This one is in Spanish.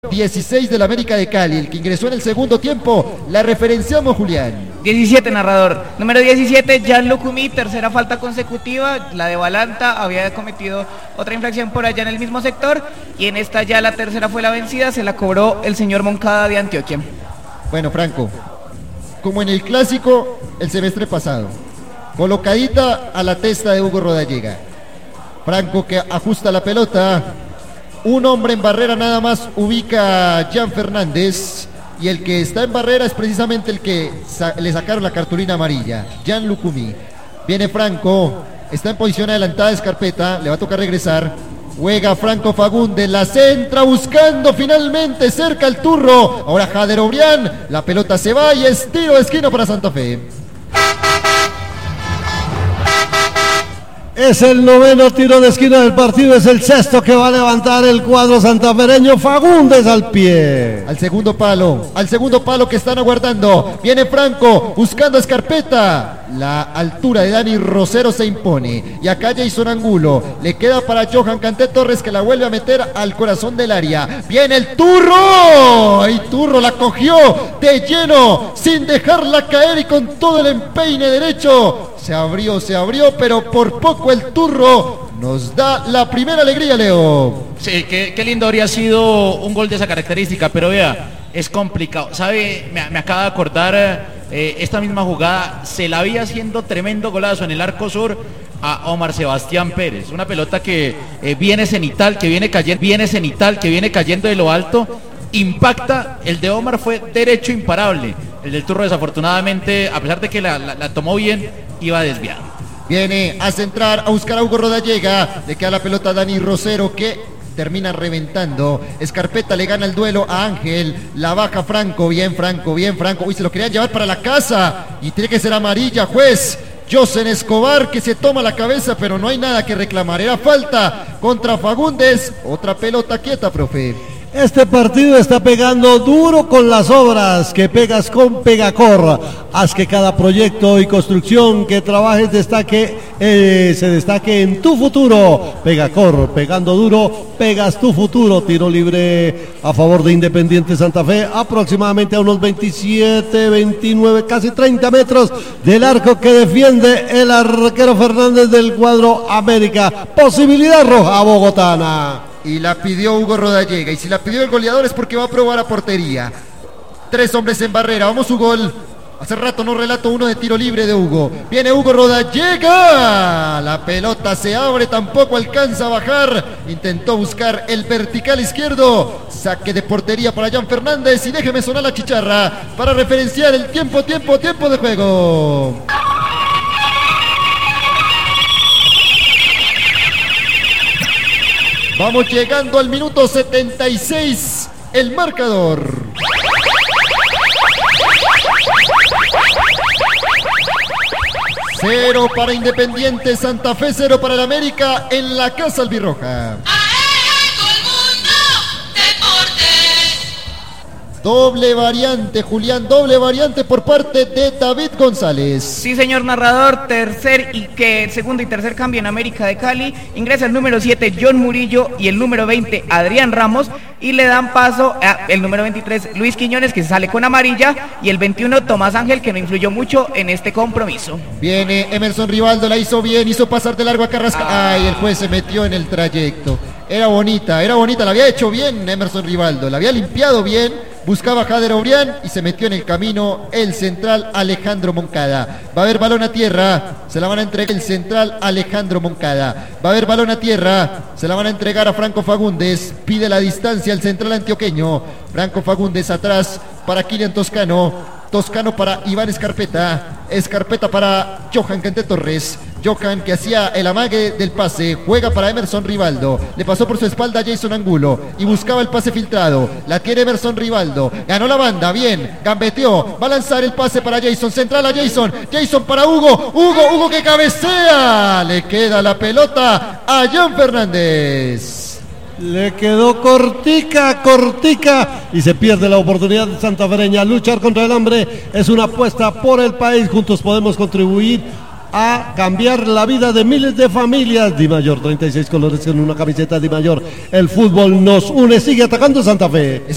16 del América de Cali, el que ingresó en el segundo tiempo. La referenciamos, Julián. 17, narrador. Número 17, Jan Lucumí, tercera falta consecutiva. La de Balanta había cometido otra infracción por allá en el mismo sector. Y en esta ya la tercera fue la vencida. Se la cobró el señor Moncada de Antioquia. Bueno, Franco, como en el clásico el semestre pasado, colocadita a la testa de Hugo Rodallega. Franco que ajusta la pelota. Un hombre en barrera nada más ubica a Jan Fernández. Y el que está en barrera es precisamente el que le sacaron la cartulina amarilla, Jan Lucumí. Viene Franco, está en posición adelantada de Scarpetta, le va a tocar regresar. Juega Franco Fagundes, la centra buscando finalmente cerca el Turro. Ahora Jader Obrián, la pelota se va y es tiro de esquina para Santa Fe. Es el noveno tiro de esquina del partido, es el sexto que va a levantar el cuadro santafereño. Fagundes al pie. Al segundo palo que están aguardando. Viene Franco buscando a Scarpetta. La altura de Dani Rosero se impone. Y acá Jason Angulo. Le queda para Johan Canté Torres que la vuelve a meter al corazón del área. Viene el Turro. Y Turro la cogió de lleno sin dejarla caer y con todo el empeine derecho. Se abrió, pero por poco el Turro nos da la primera alegría, Leo. Sí, qué lindo habría sido un gol de esa característica, pero vea, es complicado. ¿Sabe? Me acaba de acordar esta misma jugada, se la había haciendo tremendo golazo en el arco sur a Omar Sebastián Pérez. Una pelota que viene cenital, que viene cayendo de lo alto, impacta. El de Omar fue derecho imparable. El del Turro desafortunadamente, a pesar de que la tomó bien, iba desviado. Viene a centrar, a buscar a Hugo Rodallega. Le queda la pelota a Dani Rosero que termina reventando. Scarpetta le gana el duelo a Ángel. La baja Franco. Bien Franco. Uy, se lo querían llevar para la casa. Y tiene que ser amarilla, juez. Josen Escobar que se toma la cabeza, pero no hay nada que reclamar. Era falta contra Fagundes. Otra pelota quieta, profe. Este partido está pegando duro con las obras que pegas con Pegacor. Haz que cada proyecto y construcción que trabajes se destaque en tu futuro. Pegacor, pegando duro, pegas tu futuro. Tiro libre a favor de Independiente Santa Fe, aproximadamente a unos 27, 29, casi 30 metros del arco que defiende el arquero Fernández del cuadro América. Posibilidad roja bogotana. Y la pidió Hugo Rodallega. Y si la pidió el goleador es porque va a probar a portería. 3 hombres en barrera. Vamos su gol. Hace rato no relato uno de tiro libre de Hugo. Viene Hugo Rodallega. La pelota se abre. Tampoco alcanza a bajar. Intentó buscar el vertical izquierdo. Saque de portería para Jan Fernández. Y déjeme sonar la chicharra para referenciar el tiempo de juego. Vamos llegando al minuto 76, el marcador. Cero para Independiente Santa Fe, 0 para el América en la Casa Albirroja. Doble variante, Julián, doble variante por parte de David González. Sí, señor narrador, segundo y tercer cambio en América de Cali. Ingresa el número 7, John Murillo, y el número 20, Adrián Ramos, y le dan paso a el número 23, Luis Quiñones, que se sale con amarilla, y el 21, Tomás Ángel, que no influyó mucho en este compromiso. Viene Emerson Rivaldo, la hizo bien, hizo pasar de largo a Carrascal. Ay, el juez se metió en el trayecto. Era bonita, la había hecho bien Emerson Rivaldo, la había limpiado bien. Buscaba Jader Obrián y se metió en el camino el central Alejandro Moncada. Va a haber balón a tierra, se la van a entregar el central Alejandro Moncada. Va a haber balón a tierra, se la van a entregar a Franco Fagundes. Pide la distancia el central antioqueño. Franco Fagundes atrás para Kylian Toscano. Toscano para Iván Scarpetta. Scarpetta para Johan Canté Torres. Johan que hacía el amague del pase. Juega para Emerson Rivaldo. Le pasó por su espalda a Jason Angulo y buscaba el pase filtrado. La tiene Emerson Rivaldo. Ganó la banda, bien. Gambeteó. Va a lanzar el pase para Jason. Central a Jason. Jason para Hugo. Hugo que cabecea. Le queda la pelota a Jan Fernández. Le quedó cortica y se pierde la oportunidad santafereña. Luchar contra el hambre es una apuesta por el país. Juntos podemos contribuir a cambiar la vida de miles de familias. Di Mayor, 36 colores en una camiseta Di Mayor. El fútbol nos une, sigue atacando Santa Fe.